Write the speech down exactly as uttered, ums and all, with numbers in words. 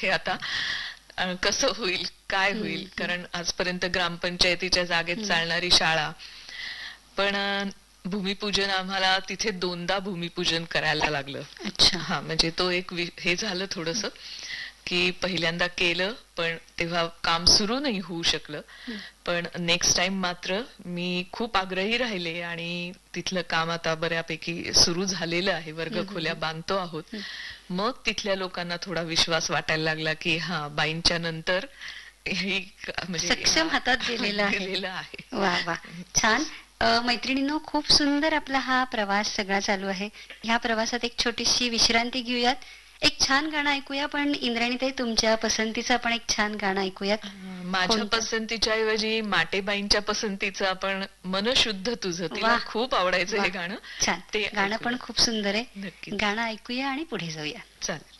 हे आता अ, कसं होईल, काय होईल, कारण आजपर्यंत ग्रामपंचायतीच्या जागेत चालणारी शाळा. पण अ, भूमिपूजन आम्हाला तिथे दोनदा भूमिपूजन करायला लागलं. अच्छा. हा म्हणजे तो एक वि- हे झालं थोडस की पहिल्यांदा केलं पण तेव्हा काम सुरू नाही होऊ शकलं. पण नेक्स्ट टाइम मात्र मी खूप आग्रही राहिले आणि तिथलं काम आता बऱ्यापैकी सुरू झालेलं आहे. वर्ग खोल्या बांधतो आहोत. मग तिथल्या लोकांना थोडा विश्वास वाटायला लागला की हा बाईंच्या नंतर ही म्हणजे सक्षम हा- हातात दिलेलं आहे. दिलेलं आहे. वा वा, छान. अ, मैत्रिणींनो, खूप सुंदर आपला हा प्रवास सगळा चालू आहे. ह्या प्रवासात एक छोटीशी विश्रांती घेऊयात. एक छान गाणं ऐकूया. पण इंद्राणीताई, तुमच्या पसंतीचं आपण एक छान गाणं ऐकूयात. माझ्या कोणतं? पसंतीच्या ऐवजी माटेबाईंच्या पसंतीचं आपण मन शुद्ध तुझं, तिला वा. खूप आवडायचं वा. हे गाणं. छान. ते गाणं ऐकूया. पण खूप सुंदर आहे. नक्कीच गाणं ऐकूया आणि पुढे जाऊया. चालेल.